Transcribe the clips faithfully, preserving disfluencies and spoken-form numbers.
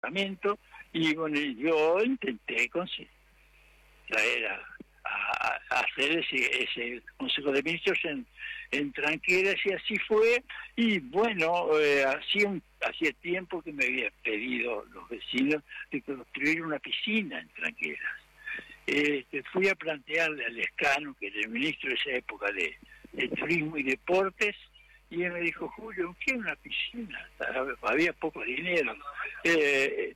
departamento, y bueno, yo intenté conseguir traer a, a, a hacer ese, ese Consejo de Ministros en, en Tranqueras, y así fue. Y bueno, eh, hacía, un, hacía tiempo que me habían pedido los vecinos de construir una piscina en Tranqueras. Eh, fui a plantearle al Lescano, que era el ministro de esa época de, de Turismo y Deportes, y él me dijo: Julio, ¿qué es una piscina? Había poco dinero. Eh,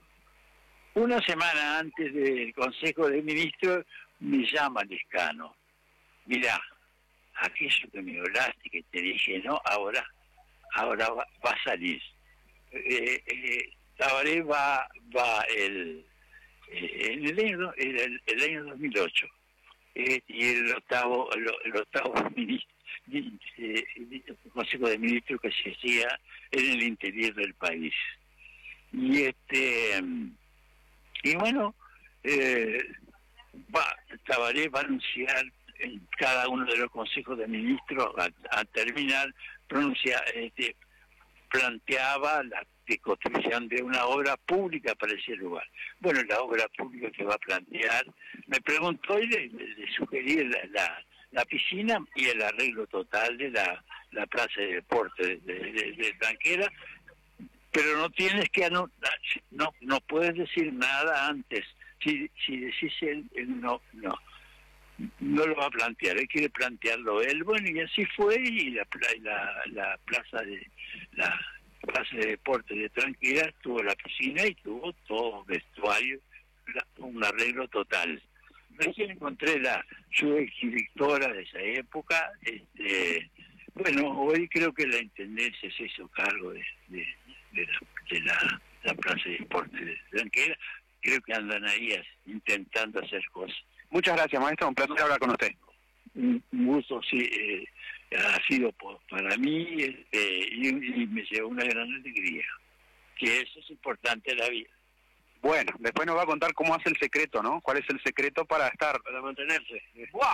una semana antes del Consejo de Ministros me llama Lescano: mirá, aquello que me hablaste, que te dije, no, ahora, ahora va, va a salir. Eh, eh, Tabaré va, va el, eh, en el año, el, el año dos mil ocho, eh, y el octavo, el, el octavo ministro, eh, el Consejo de Ministros que se hacía en el interior del país. Y este y bueno, eh, va, Tabaré va a anunciar en cada uno de los consejos de ministros, a, a terminar, pronuncia, este, planteaba la de construcción de una obra pública para ese lugar. Bueno, la obra pública que va a plantear, me preguntó y le, le, le sugerí la, la, la piscina y el arreglo total de la, la plaza de deporte de, de, de, de Tranquera, pero no tienes que no no no puedes decir nada antes. Si si decís él, él no no no lo va a plantear, él quiere plantearlo él. Bueno, y así fue, y la la, la plaza de la plaza de deporte de Tranquera tuvo la piscina y tuvo todo vestuario, un arreglo total. Recién encontré la su exdirectora de esa época. Este, bueno, hoy creo que la intendencia se hizo cargo de, de, de, la, de la, la plaza de deporte de Tranquera. Creo que andan ahí intentando hacer cosas. Muchas gracias, maestro, un placer hablar con usted. Un gusto, sí, eh, ha sido por, para mí, este, y, y me llevó una gran alegría, que eso es importante en la vida. Bueno, después nos va a contar cómo hace el secreto, ¿no? ¿Cuál es el secreto para estar? Para mantenerse. ¡Buah!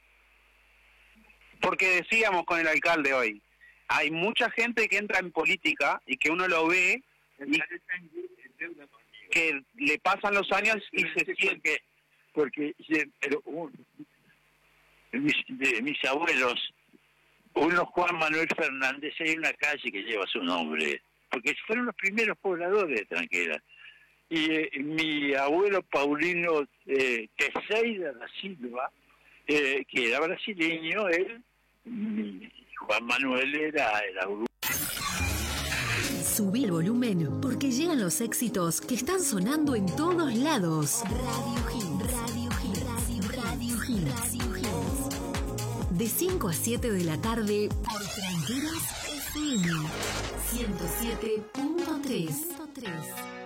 Porque decíamos con el alcalde hoy, hay mucha gente que entra en política y que uno lo ve y que le pasan los años y se siente... Porque pero un, de, mis, de mis abuelos, uno Juan Manuel Fernández, hay una calle que lleva su nombre, porque fueron los primeros pobladores de Tranquera. Y eh, mi abuelo Paulino eh, Teixeira da Silva, eh, que era brasileño, él, mi Juan Manuel era, era uruguayo. Subí el volumen, porque llegan los éxitos que están sonando en todos lados. Radio Hits, Radio Hits, Radio, Radio Hits, Radio Hits. De cinco a siete de la tarde por Tranqueras F M ciento siete punto tres.